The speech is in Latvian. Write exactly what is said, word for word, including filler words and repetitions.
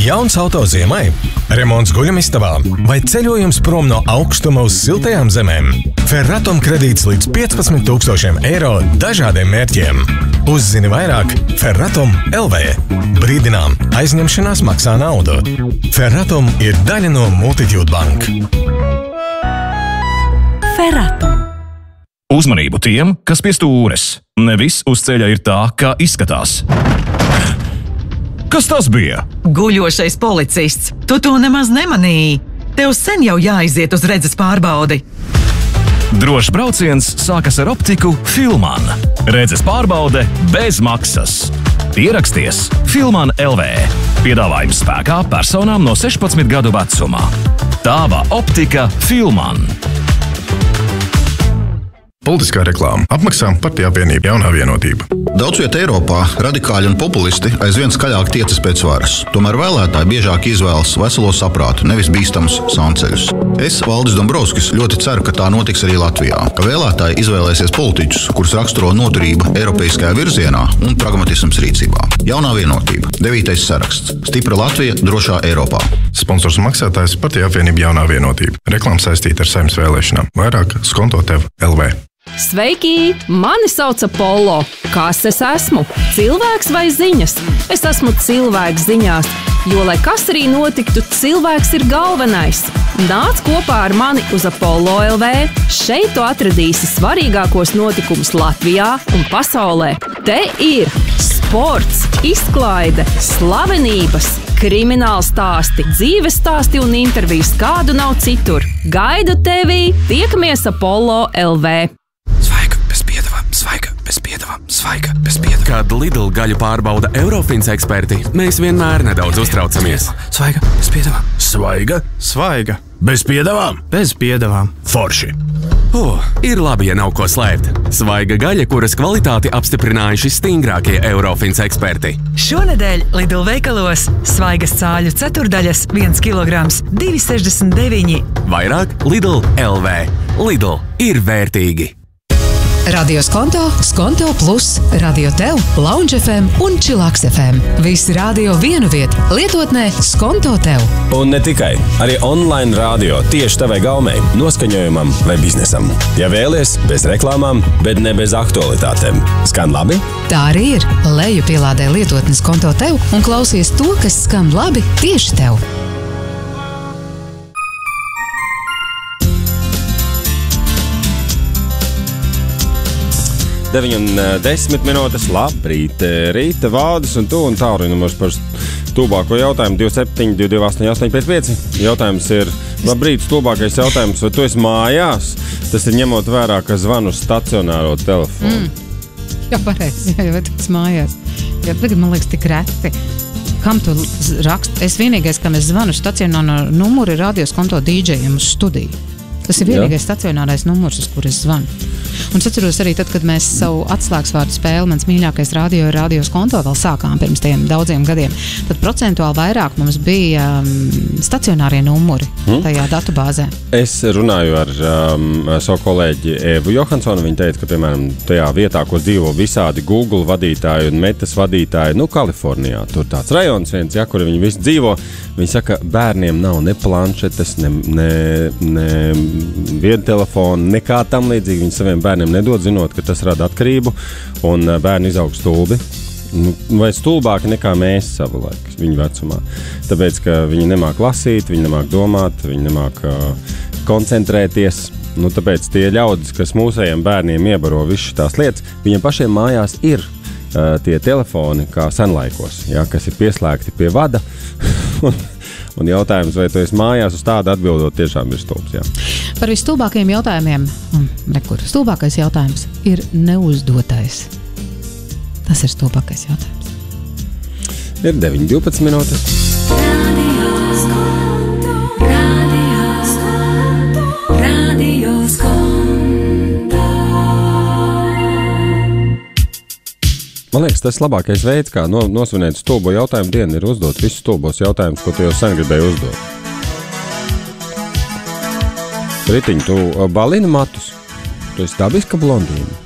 Jauns auto ziemai, remonts guļamistabā vai ceļojums prom no augstuma uz siltajām zemēm. Ferratom kredīts līdz piecpadsmit tūkstošiem eiro dažādiem mērķiem. Uzzini vairāk Ferratom L V. Brīdinām, aizņemšanās maksā naudu. Ferratom ir daļa no Multitude Bank. Ferratom. Uzmanību tiem, kas pie stūres. Ne viss uz ceļa ir tā, kā izskatās. Kas tas bija? Guļošais policists. Tu to nemaz nemanīji. Tev sen jau jāiziet uz redzes pārbaudi. Drošs brauciens sākas ar optiku Filman. Redzes pārbaude bez maksas. Pieraksties Filman L V. Piedāvājums spēkā personām no sešpadsmit gadu vecumā. Tāva optika Filman. Politiskā reklāma. Apmaksā Partiju apvienība Jaunā vienotība. Daudz viet Eiropā radikāļi un populisti aizvien skaļāk tiecas pēc varas. Tomēr vēlētāji biežāk izvēlas veselo saprātu, nevis bīstamus sānceļus. Es, Valdis Dombrovskis, ļoti ceru, ka tā notiks arī Latvijā. Ka vēlētāji izvēlēsies politiķus, kurus raksturo noturība eiropeiskajā virzienā un pragmatisms rīcībā. Jaunā vienotība. Devītais saraksts. Stipra Latvija drošā Eiropā. Sponsors un maksātājs Partiju apvienība Jaunā vienotība. Reklāma saistīta ar Saeimas vēlēšanām. Vairāk skonto tev L V. Sveiki! Mani sauc Apollo. Kas es esmu? Cilvēks vai ziņas? Es esmu cilvēks ziņās, jo, lai kas arī notiktu, cilvēks ir galvenais. Nāc kopā ar mani uz Apollo L V. Šeit tu atradīsi svarīgākos notikumus Latvijā un pasaulē. Te ir sports, izklaide, slavenības, krimināla stāsti, dzīves stāsti un intervijas, kādu nav citur. Gaidu tevi! Tiekamies Apollo L V. Svaiga bez piedevām, svaiga bez piedevām, svaiga bez piedevām. Kad Lidl gaļu pārbauda Eurofins eksperti, mēs vienmēr nedaudz uztraucamies. Svaiga bez piedevām. Svaiga, Svaiga bez piedevām, bez piedevām. forši. Oh, ir labi, ja nav ko slēpt. Svaiga gaļa, kuras kvalitāti apstiprinājuši stingrākie Eurofins eksperti. Šonedēļ Lidl veikalos svaigas cāļu ceturdaļas viens kilograms divi sešdesmit deviņi. Vairāk Lidl L V. Lidl ir vērtīgi. Radio Skonto, Skonto Plus, Radio Tev, Lounge F M un Chillax F M. Visi radio vienu vietu, lietotnē Skonto Tev. Un ne tikai, arī online radio tieši tavai gaumei, noskaņojumam vai biznesam. Ja vēlies, bez reklāmām, bet ne bez aktualitātēm. Skan labi? Tā arī ir. Leju pielādē lietotni Skonto Tev un klausies to, kas skan labi tieši tev. deviņi un desmit minūtes, labrīt, rīta, Valdis un tu un tālruņa numurs par stulbāko jautājumu divi septiņi divi divi astoņi astoņi pieci pieci. Jautājums ir, labrīt, stulbākais jautājums, vai tu esi mājās? Tas ir ņemot vērā, ka zvanu stacionāro telefonu. Mm. Jā, pareizi, jā, vai tu esi mājās? Jā, tagad man liekas tik reti. Kam tu raksti? Es vienīgais, kam es zvanu stacionāro numuru, ir Radio Skonto dīdžejiem uz studiju. Tas ir vienīgais stacionārais numurs, uz kur es zvanu. Un es atceros arī tad, kad mēs savu atslēgsvārdu spēli, mans mīļākais radio ir Radio Skonto, vēl sākām pirms tiem daudziem gadiem. Tad procentuāli vairāk mums bija um, stacionārie numuri hmm? tajā datubāzē. Es runāju ar um, savu kolēģi Evu Johansonu. Viņa teica, ka, piemēram, tajā vietā, ko dzīvo visādi Google vadītāji un Metas vadītāji, nu, Kalifornijā, tur tāds rajons viens, ja, kur viņi visi dzīvo, viņi saka, bērniem nav ne planšetes, ne, ne, ne viedtelefonu, nekā tam līdzīgi. Viņi saviem bērniem nedod, zinot, ka tas rada atkarību, un bērni izaug stulbi. Vai stulbāki nekā mēs savulaik, viņu vecumā. Tāpēc, ka viņi nemāk lasīt, viņi nemāk domāt, viņi nemāk uh, koncentrēties. Nu, tāpēc tie ļaudis, kas mūsējiem bērniem iebaro visu tās lietas, viņiem pašiem mājās ir uh, tie telefoni, kā senlaikos, ja, kas ir pieslēgti pie vada. Un jautājums, vai tu esi mājās, uz tādu atbildot tiešām ir stulbs, jā. Par visstulbākajiem jautājumiem, nekur, stulbākais jautājums ir neuzdotais. Tas ir stulbākais jautājums. Ir deviņi divpadsmit minūtes. Radio Skonto, Radio Skonto, Radio Skonto. Man liekas, tas labākais veids, kā no, nosvinēt stulbo jautājumu dienu, ir uzdot visus stulbos jautājumus, ko tu jau sen gribēji uzdot. Ritiņ, tu balini matus? Tu esi dabiska blondīna?